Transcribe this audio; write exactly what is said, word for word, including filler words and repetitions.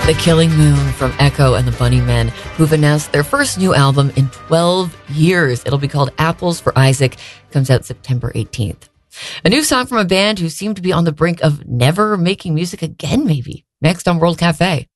The Killing Moon from Echo and the Bunnymen, who've announced their first new album in twelve years. It'll be called Apples for Isaac. Comes out September eighteenth. A new song from a band who seem to be on the brink of never making music again, maybe. Next on World Cafe.